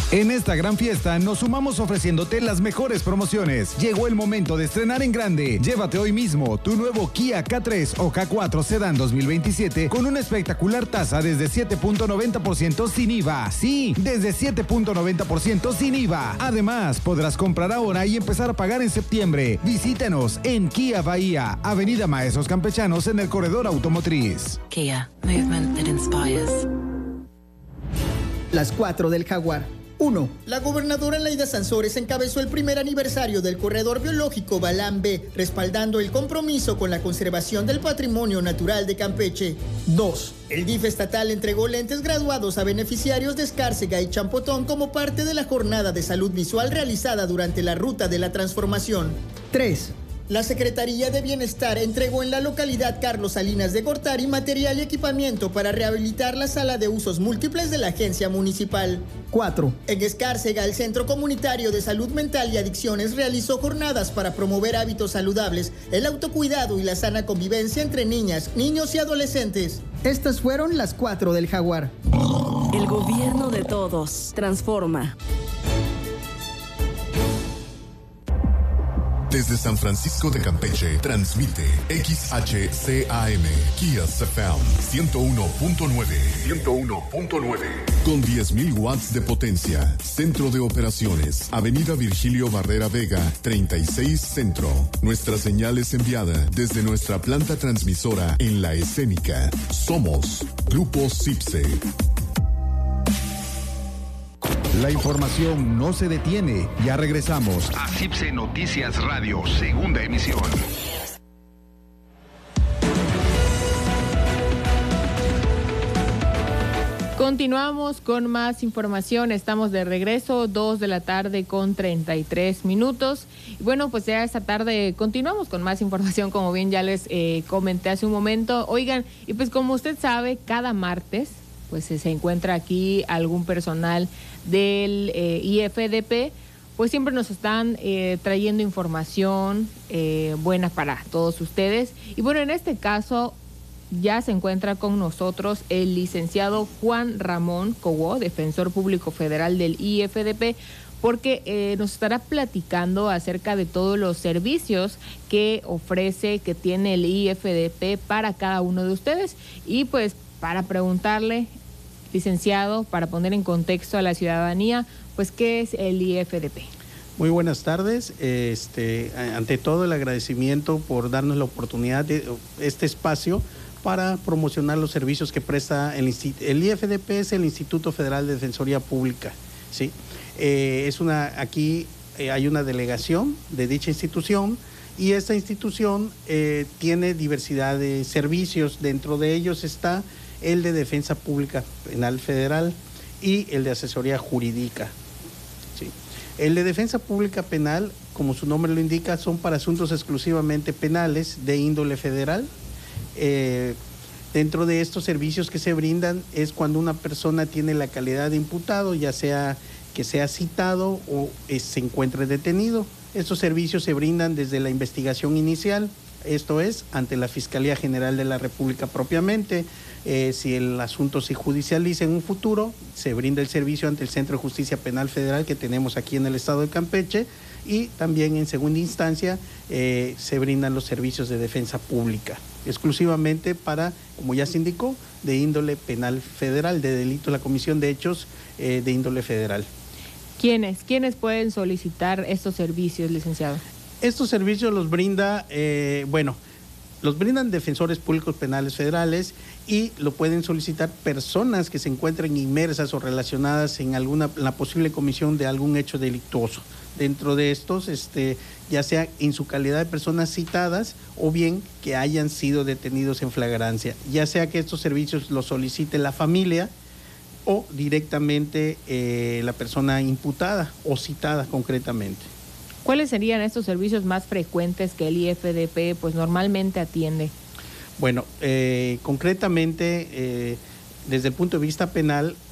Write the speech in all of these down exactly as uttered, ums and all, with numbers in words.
En esta gran fiesta nos sumamos ofreciéndote las mejores promociones. Llegó el momento de estrenar en grande. Llévate hoy mismo tu nuevo Kia K tres o K cuatro Sedan dos mil veintisiete con una espectacular tasa desde siete punto noventa por ciento sin I V A. Sí, desde siete punto noventa por ciento sin I V A. Además, podrás comprar ahora y empezar a pagar en septiembre. Visítanos en Kia Bahía, Avenida Maestros Campechanos en el Corredor Automotriz. Kia, movement that inspires. Las cuatro del Jaguar. uno. La gobernadora Laida Sansores encabezó el primer aniversario del Corredor Biológico Balán B, respaldando el compromiso con la conservación del patrimonio natural de Campeche. dos. El D I F estatal entregó lentes graduados a beneficiarios de Escárcega y Champotón como parte de la jornada de salud visual realizada durante la Ruta de la Transformación. tres. La Secretaría de Bienestar entregó en la localidad Carlos Salinas de Gortari material y equipamiento para rehabilitar la sala de usos múltiples de la agencia municipal. cuatro. En Escárcega, el Centro Comunitario de Salud Mental y Adicciones realizó jornadas para promover hábitos saludables, el autocuidado y la sana convivencia entre niñas, niños y adolescentes. Estas fueron las cuatro del Jaguar. El gobierno de todos transforma. Desde San Francisco de Campeche, transmite X H C A M, Kia C F M, ciento uno punto nueve. ciento uno punto nueve. Con diez mil watts de potencia. Centro de operaciones. Avenida Virgilio Barrera Vega, treinta y seis Centro. Nuestra señal es enviada desde nuestra planta transmisora en La Escénica. Somos Grupo CIPSE. La información no se detiene. Ya regresamos a CIPSE Noticias Radio, segunda emisión. Continuamos con más información. Estamos de regreso, dos de la tarde con treinta y tres minutos. Y bueno, pues ya esta tarde continuamos con más información, como bien ya les eh, comenté hace un momento. Oigan, y pues como usted sabe, cada martes pues se encuentra aquí algún personal del eh, I F D P, pues siempre nos están eh, trayendo información eh, buena para todos ustedes. Y bueno, en este caso ya se encuentra con nosotros el licenciado Juan Ramón Cobó, defensor público federal del I F D P, porque eh, nos estará platicando acerca de todos los servicios que ofrece, que tiene el I F D P para cada uno de ustedes. Y pues para preguntarle, licenciado, para poner en contexto a la ciudadanía, pues ¿qué es el I F D P? Muy buenas tardes. Este, ante todo, el agradecimiento por darnos la oportunidad de este espacio para promocionar los servicios que presta el, el I F D P. Es el Instituto Federal de Defensoría Pública, ¿sí? Eh, es una, aquí eh, hay una delegación de dicha institución y esta institución eh, tiene diversidad de servicios. Dentro de ellos está el de Defensa Pública Penal Federal y el de Asesoría Jurídica. ¿Sí? El de Defensa Pública Penal, como su nombre lo indica, son para asuntos exclusivamente penales de índole federal. Eh, dentro de estos servicios que se brindan es cuando una persona tiene la calidad de imputado, ya sea que sea citado o eh, se encuentre detenido. Estos servicios se brindan desde la investigación inicial, esto es, ante la Fiscalía General de la República propiamente. Eh, si el asunto se judicializa en un futuro, se brinda el servicio ante el Centro de Justicia Penal Federal que tenemos aquí en el estado de Campeche, y también en segunda instancia eh, se brindan los servicios de defensa pública, exclusivamente para, como ya se indicó, de índole penal federal, de delito, la comisión de hechos eh, de índole federal. ¿Quiénes? ¿Quiénes pueden solicitar estos servicios, licenciado? Estos servicios los brinda, eh, bueno, los brindan defensores públicos penales federales y lo pueden solicitar personas que se encuentren inmersas o relacionadas en alguna la posible comisión de algún hecho delictuoso. Dentro de estos, este, ya sea en su calidad de personas citadas o bien que hayan sido detenidos en flagrancia, ya sea que estos servicios los solicite la familia o directamente eh, la persona imputada o citada concretamente. ¿Cuáles serían estos servicios más frecuentes que el I F D P pues normalmente atiende? Bueno, eh, concretamente, eh, desde el punto de vista penal,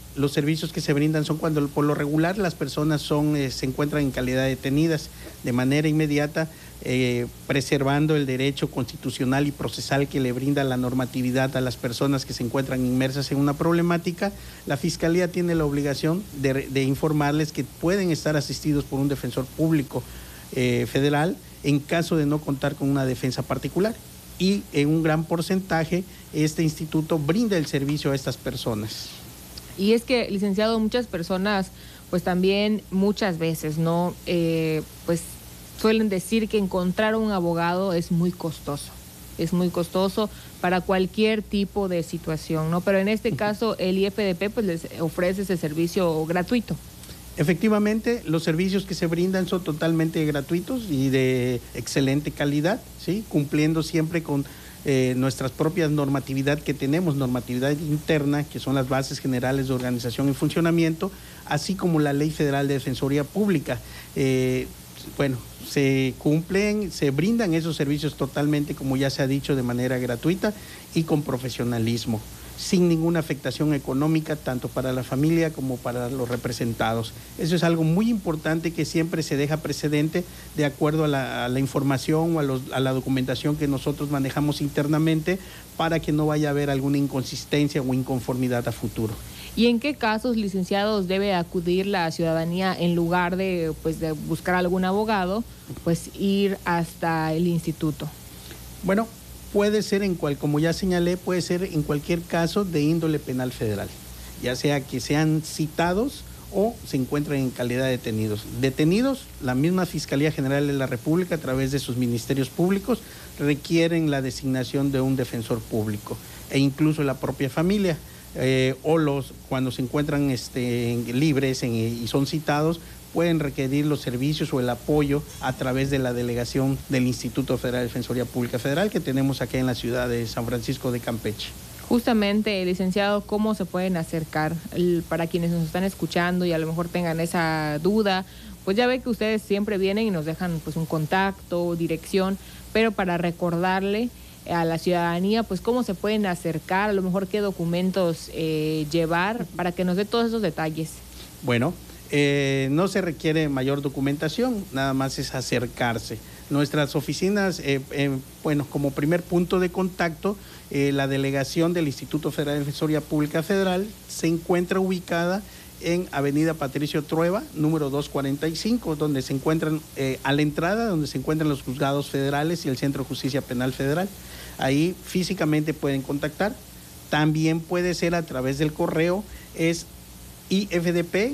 los servicios que se brindan son cuando por lo regular las personas son, eh, se encuentran en calidad de detenidas de manera inmediata, eh, preservando el derecho constitucional y procesal que le brinda la normatividad a las personas que se encuentran inmersas en una problemática. La Fiscalía tiene la obligación de, de informarles que pueden estar asistidos por un defensor público eh, federal en caso de no contar con una defensa particular. Y en un gran porcentaje este instituto brinda el servicio a estas personas. Y es que, licenciado, muchas personas, pues también muchas veces, ¿no? Eh, pues suelen decir que encontrar un abogado es muy costoso, es muy costoso para cualquier tipo de situación, ¿no? Pero en este caso el I F D P pues les ofrece ese servicio gratuito. Efectivamente, los servicios que se brindan son totalmente gratuitos y de excelente calidad, ¿sí? Cumpliendo siempre con eh, nuestras propias normatividad que tenemos, normatividad interna, que son las bases generales de organización y funcionamiento, así como la Ley Federal de Defensoría Pública. Eh, bueno, se cumplen, se brindan esos servicios totalmente, como ya se ha dicho, de manera gratuita y con profesionalismo, sin ninguna afectación económica, tanto para la familia como para los representados. Eso es algo muy importante que siempre se deja precedente de acuerdo a la, a la información o a, los, a la documentación que nosotros manejamos internamente, para que no vaya a haber alguna inconsistencia o inconformidad a futuro. ¿Y en qué casos, licenciados, debe acudir la ciudadanía en lugar de, pues, de buscar algún abogado, pues ir hasta el instituto? Bueno, puede ser en cual, como ya señalé, puede ser en cualquier caso de índole penal federal, ya sea que sean citados o se encuentren en calidad de detenidos. Detenidos, la misma Fiscalía General de la República, a través de sus ministerios públicos, requieren la designación de un defensor público, e incluso la propia familia, eh, o los cuando se encuentran este, libres en, y son citados, pueden requerir los servicios o el apoyo a través de la delegación del Instituto Federal de Defensoría Pública Federal que tenemos aquí en la ciudad de San Francisco de Campeche. Justamente, licenciado, ¿cómo se pueden acercar el, para quienes nos están escuchando y a lo mejor tengan esa duda? Pues ya ve que ustedes siempre vienen y nos dejan pues un contacto, dirección, pero para recordarle a la ciudadanía, pues cómo se pueden acercar, a lo mejor qué documentos eh, llevar, para que nos dé todos esos detalles. Bueno, Eh, no se requiere mayor documentación, nada más es acercarse. Nuestras oficinas, eh, eh, bueno, como primer punto de contacto, eh, la delegación del Instituto Federal de Defensoría Pública Federal se encuentra ubicada en Avenida Patricio Trueba, número doscientos cuarenta y cinco, donde se encuentran, eh, a la entrada, donde se encuentran los juzgados federales y el Centro de Justicia Penal Federal. Ahí físicamente pueden contactar. También puede ser a través del correo, es I F D P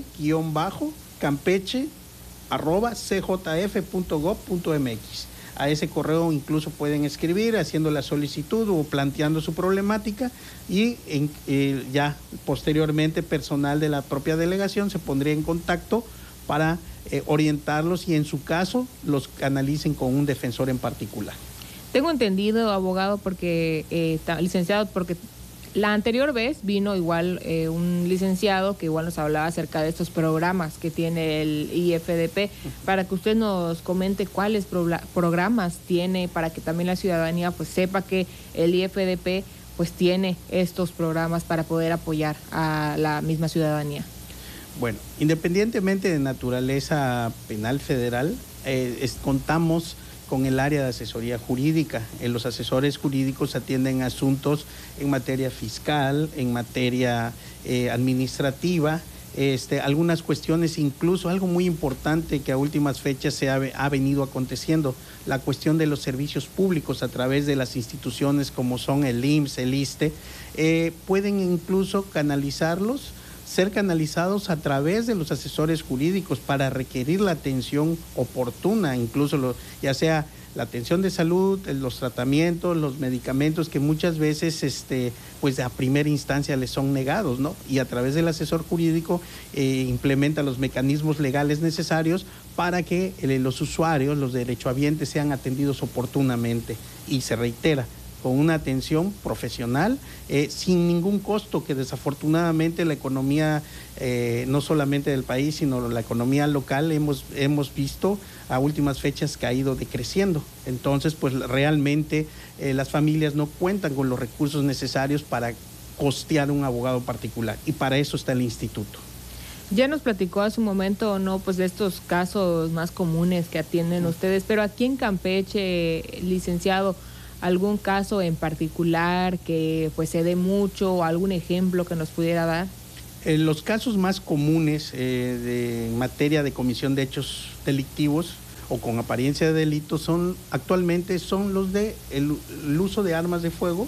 Campeche arroba c j f punto gov punto m x. A ese correo incluso pueden escribir haciendo la solicitud o planteando su problemática, y en, eh, ya posteriormente personal de la propia delegación se pondría en contacto para eh, orientarlos y en su caso los canalicen con un defensor en particular. Tengo entendido, abogado, porque eh, licenciado, porque la anterior vez vino igual eh, un licenciado que igual nos hablaba acerca de estos programas que tiene el I F D P, para que usted nos comente cuáles pro programas tiene, para que también la ciudadanía pues sepa que el I F D P pues tiene estos programas para poder apoyar a la misma ciudadanía. Bueno, independientemente de naturaleza penal federal, eh, es, contamos con el área de asesoría jurídica. Eh, los asesores jurídicos atienden asuntos en materia fiscal, en materia eh, administrativa, este, algunas cuestiones, incluso algo muy importante que a últimas fechas se ha, ha venido aconteciendo, la cuestión de los servicios públicos a través de las instituciones como son el I M S S, el ISSSTE, eh, pueden incluso canalizarlos, ser canalizados a través de los asesores jurídicos para requerir la atención oportuna, incluso lo, ya sea la atención de salud, los tratamientos, los medicamentos que muchas veces este, pues a primera instancia les son negados, ¿no? Y a través del asesor jurídico eh, implementa los mecanismos legales necesarios para que eh, los usuarios, los derechohabientes sean atendidos oportunamente, y se reitera, con una atención profesional, eh, sin ningún costo, que desafortunadamente la economía, eh, no solamente del país, sino la economía local, hemos, hemos visto a últimas fechas que ha ido decreciendo. Entonces, pues realmente eh, las familias no cuentan con los recursos necesarios para costear un abogado particular, y para eso está el instituto. Ya nos platicó hace un momento, ¿no?, pues de estos casos más comunes que atienden ustedes, pero aquí en Campeche, licenciado, ¿algún caso en particular que pues se dé mucho o algún ejemplo que nos pudiera dar? Eh, los casos más comunes eh, de, en materia de comisión de hechos delictivos o con apariencia de delito son actualmente son los de el, el uso de armas de fuego,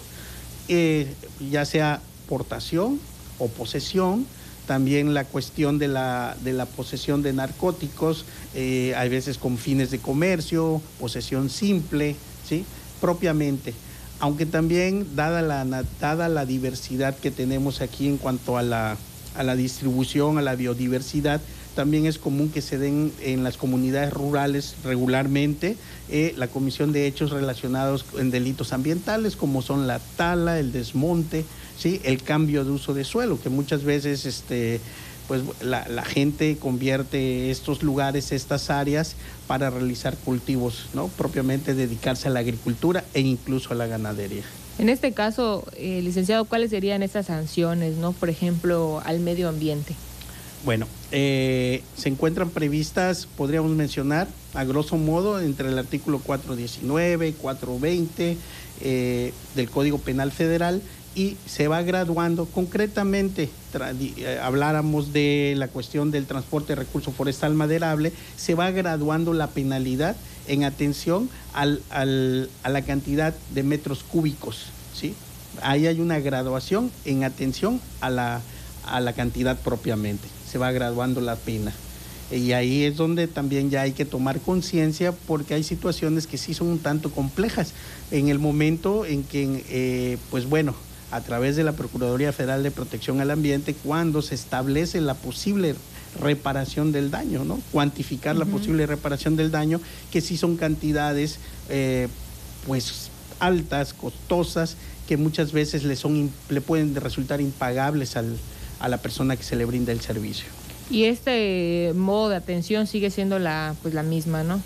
eh, ya sea portación o posesión. También la cuestión de la, de la posesión de narcóticos, eh, hay veces con fines de comercio, posesión simple, ¿sí?, propiamente. Aunque también, dada la, dada la diversidad que tenemos aquí en cuanto a la, a la distribución, a la biodiversidad, también es común que se den en las comunidades rurales regularmente eh, la comisión de hechos relacionados en delitos ambientales, como son la tala, el desmonte, ¿sí?, el cambio de uso de suelo, que muchas veces este, pues, la, la gente convierte estos lugares, estas áreas, para realizar cultivos, ¿no?, propiamente dedicarse a la agricultura e incluso a la ganadería. En este caso, eh, licenciado, ¿cuáles serían estas sanciones, no, por ejemplo, al medio ambiente? Bueno, eh, se encuentran previstas, podríamos mencionar, a grosso modo, entre el artículo cuatrocientos diecinueve, cuatrocientos veinte eh, del Código Penal Federal, y se va graduando. Concretamente, eh, habláramos de la cuestión del transporte de recurso forestal maderable, se va graduando la penalidad en atención al, al, a la cantidad de metros cúbicos, ¿sí? Ahí hay una graduación en atención a la, a la cantidad propiamente. Se va graduando la pena. Y ahí es donde también ya hay que tomar conciencia, porque hay situaciones que sí son un tanto complejas. En el momento en que, eh, pues bueno, a través de la Procuraduría Federal de Protección al Ambiente, cuando se establece la posible reparación del daño, ¿no? Cuantificar uh-huh. la posible reparación del daño, que sí son cantidades, eh, pues, altas, costosas, que muchas veces le, son, le pueden resultar impagables al a la persona que se le brinda el servicio. Y este modo de atención sigue siendo la, pues la misma, ¿no?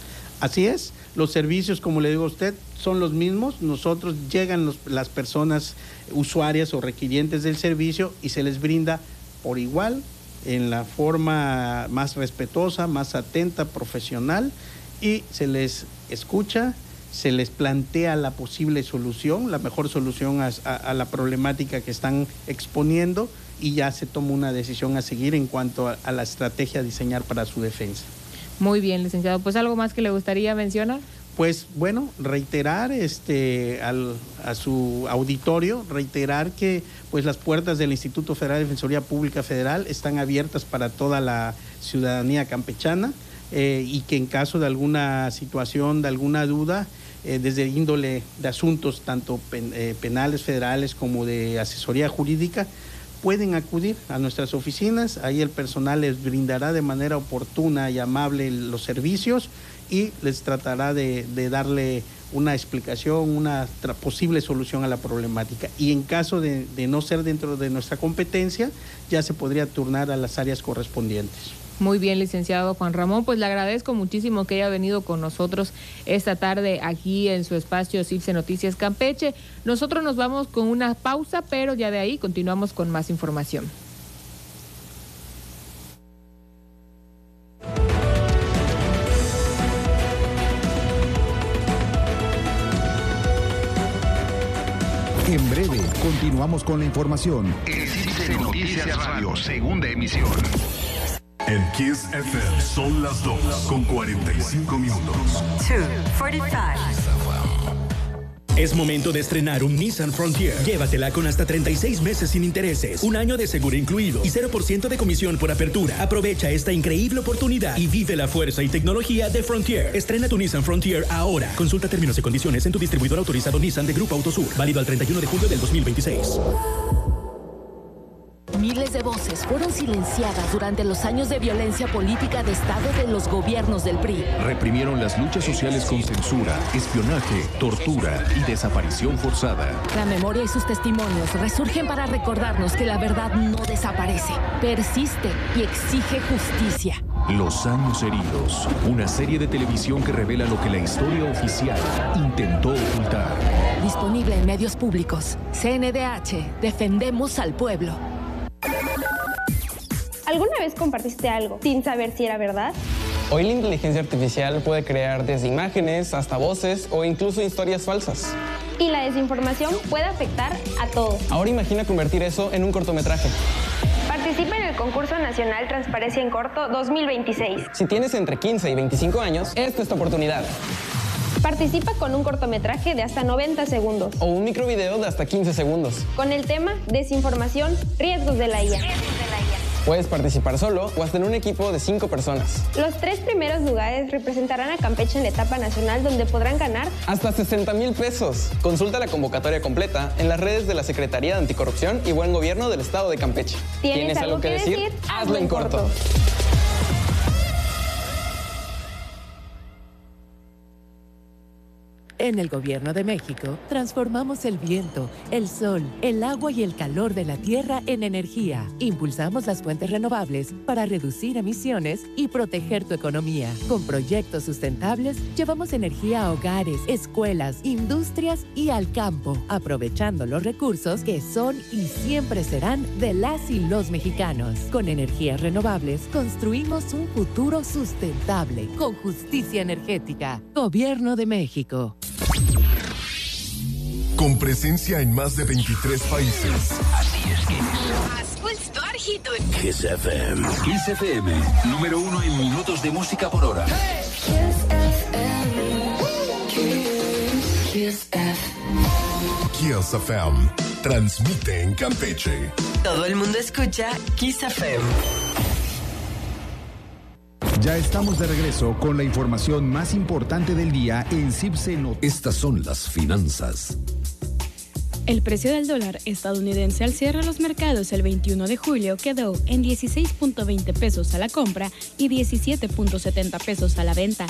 Así es, los servicios, como le digo a usted, son los mismos. Nosotros llegan los, las personas usuarias o requirientes del servicio y se les brinda por igual, en la forma más respetuosa, más atenta, profesional, y se les escucha, se les plantea la posible solución, la mejor solución a, a, a la problemática que están exponiendo, y ya se toma una decisión a seguir en cuanto a, a la estrategia a diseñar para su defensa. Muy bien, licenciado. Pues, ¿algo más que le gustaría mencionar? Pues, bueno, reiterar este, al, a su auditorio, reiterar que pues, las puertas del Instituto Federal de Defensoría Pública Federal están abiertas para toda la ciudadanía campechana, eh, y que en caso de alguna situación, de alguna duda, eh, desde índole de asuntos tanto pen, eh, penales federales como de asesoría jurídica, pueden acudir a nuestras oficinas. Ahí el personal les brindará de manera oportuna y amable los servicios y les tratará de, de darle una explicación, una posible solución a la problemática. Y en caso de, de no ser dentro de nuestra competencia, ya se podría turnar a las áreas correspondientes. Muy bien, licenciado Juan Ramón, pues le agradezco muchísimo que haya venido con nosotros esta tarde aquí en su espacio CIPSE Noticias Campeche. Nosotros nos vamos con una pausa, pero ya de ahí continuamos con más información. En breve, continuamos con la información. En CIPSE Noticias Radio, segunda emisión. En Kiss F M son las dos con cuarenta y cinco minutos. dos cuarenta y cinco. Es momento de estrenar un Nissan Frontier. Llévatela con hasta treinta y seis meses sin intereses, un año de seguro incluido y cero por ciento de comisión por apertura. Aprovecha esta increíble oportunidad y vive la fuerza y tecnología de Frontier. Estrena tu Nissan Frontier ahora. Consulta términos y condiciones en tu distribuidor autorizado Nissan de Grupo Autosur. Válido al treinta y uno de julio del dos mil veintiséis. Miles de voces fueron silenciadas durante los años de violencia política de Estado de los gobiernos del P R I. Reprimieron las luchas sociales con censura, espionaje, tortura y desaparición forzada. La memoria y sus testimonios resurgen para recordarnos que la verdad no desaparece, persiste y exige justicia. Los años heridos, una serie de televisión que revela lo que la historia oficial intentó ocultar. Disponible en medios públicos. C N D H, defendemos al pueblo. ¿Alguna vez compartiste algo sin saber si era verdad? Hoy la inteligencia artificial puede crear desde imágenes hasta voces o incluso historias falsas. Y la desinformación puede afectar a todos. Ahora imagina convertir eso en un cortometraje. Participa en el concurso nacional Transparencia en Corto dos mil veintiséis. Si tienes entre quince y veinticinco años, esta es tu oportunidad. Participa con un cortometraje de hasta noventa segundos. O un microvideo de hasta quince segundos. Con el tema Desinformación, riesgos de la I A. Puedes participar solo o hasta en un equipo de cinco personas. Los tres primeros lugares representarán a Campeche en la etapa nacional, donde podrán ganar hasta sesenta mil pesos. Consulta la convocatoria completa en las redes de la Secretaría de Anticorrupción y Buen Gobierno del Estado de Campeche. ¿Tienes, ¿Tienes algo, algo que decir? decir? Hazlo en corto. corto. En el Gobierno de México, transformamos el viento, el sol, el agua y el calor de la tierra en energía. Impulsamos las fuentes renovables para reducir emisiones y proteger tu economía. Con proyectos sustentables, llevamos energía a hogares, escuelas, industrias y al campo, aprovechando los recursos que son y siempre serán de las y los mexicanos. Con energías renovables, construimos un futuro sustentable, con justicia energética. Gobierno de México. Con presencia en más de veintitrés países. Así es que Kiss F M. Kiss F M, número uno en minutos de música por hora. Kiss F M. Transmite en Campeche. Todo el mundo escucha Kiss F M. Ya estamos de regreso con la información más importante del día en Cipse Noticias. Estas son las finanzas. El precio del dólar estadounidense al cierre de los mercados el veintiuno de julio quedó en dieciséis punto veinte pesos a la compra y diecisiete punto setenta pesos a la venta,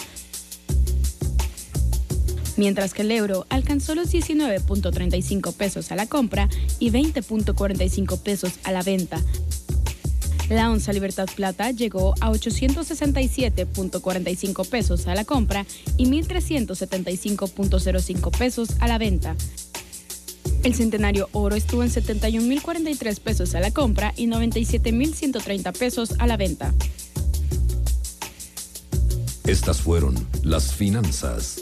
mientras que el euro alcanzó los diecinueve punto treinta y cinco pesos a la compra y veinte punto cuarenta y cinco pesos a la venta. La onza Libertad Plata llegó a ochocientos sesenta y siete punto cuarenta y cinco pesos a la compra y mil trescientos setenta y cinco punto cero cinco pesos a la venta. El Centenario Oro estuvo en setenta y un mil cuarenta y tres pesos a la compra y noventa y siete mil ciento treinta pesos a la venta. Estas fueron las finanzas.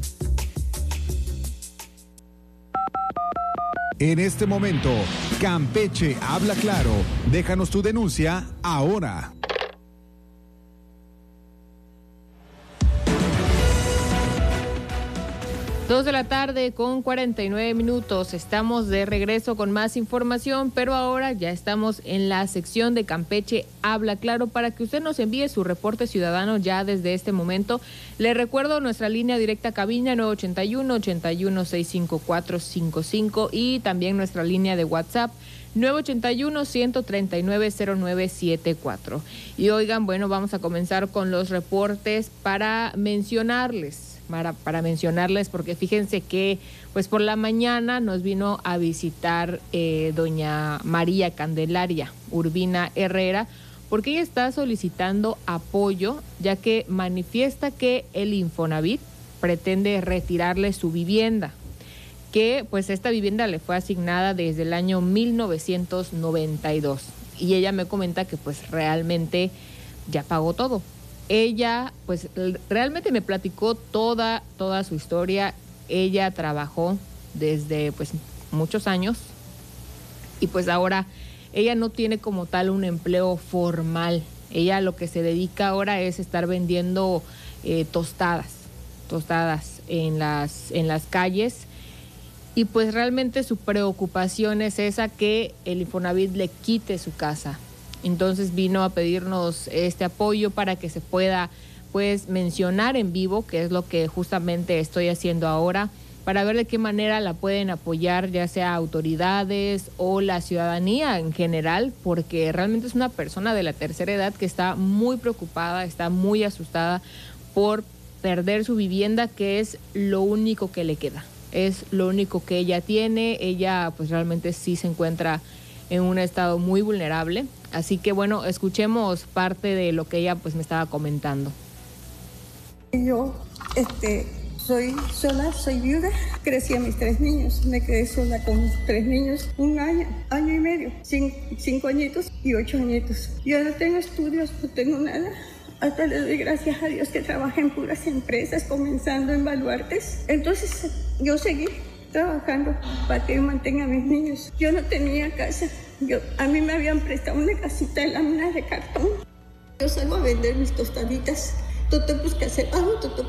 En este momento, Campeche habla claro. Déjanos tu denuncia ahora. Dos de la tarde con cuarenta y nueve minutos. Estamos de regreso con más información, pero ahora ya estamos en la sección de Campeche Habla Claro para que usted nos envíe su reporte ciudadano ya desde este momento. Le recuerdo nuestra línea directa cabina nueve ochenta y uno, ochenta y uno, sesenta y cinco cuatrocientos cincuenta y cinco y también nuestra línea de WhatsApp nueve ochenta y uno, ciento treinta y nueve, cero nueve setenta y cuatro. Y oigan, bueno, vamos a comenzar con los reportes para mencionarles. Para, para mencionarles, porque fíjense que pues por la mañana nos vino a visitar eh, doña María Candelaria Urbina Herrera, porque ella está solicitando apoyo, ya que manifiesta que el Infonavit pretende retirarle su vivienda, que pues esta vivienda le fue asignada desde el año mil novecientos noventa y dos, y ella me comenta que pues realmente ya pagó todo. Ella, pues, realmente me platicó toda, toda su historia. Ella trabajó desde, pues, muchos años y, pues, ahora ella no tiene como tal un empleo formal. Ella lo que se dedica ahora es estar vendiendo eh, tostadas, tostadas en las, en las calles. Y, pues, realmente su preocupación es esa, que el Infonavit le quite su casa. Entonces vino a pedirnos este apoyo para que se pueda pues mencionar en vivo, que es lo que justamente estoy haciendo ahora, para ver de qué manera la pueden apoyar, ya sea autoridades o la ciudadanía en general, porque realmente es una persona de la tercera edad que está muy preocupada, está muy asustada por perder su vivienda, que es lo único que le queda, es lo único que ella tiene. Ella pues realmente sí se encuentra en un estado muy vulnerable, Así que bueno, escuchemos parte de lo que ella pues me estaba comentando. Yo, este, soy sola, soy viuda, crecí a mis tres niños, me quedé sola con mis tres niños, un año, año y medio, cinco, cinco añitos y ocho añitos. Yo no tengo estudios, no tengo nada. Hasta le doy gracias a Dios que trabajé en puras empresas, comenzando en Baluartes. Entonces yo seguí trabajando para que yo mantenga a mis niños. Yo no tenía casa. Yo, a mí me habían prestado una casita de láminas de cartón. Yo salgo a vender mis tostaditas. Totopos que hacer, hago totopos